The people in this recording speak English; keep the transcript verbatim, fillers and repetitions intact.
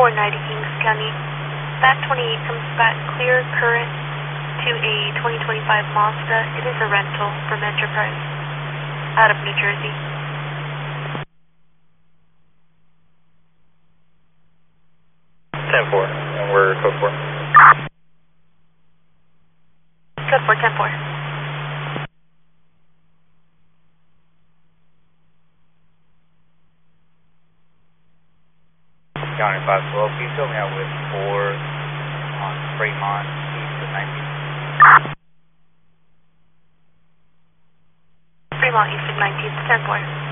four ninety Kings County. Back twenty-eight comes back clear current to a twenty twenty-five Mazda. It is a rental from Enterprise out of New Jersey. ten four, and we're code four. Code four, ten four. County five twelve, can you fill me out with four on Fremont, east of nineteenth? Fremont, east of nineteenth, ten four.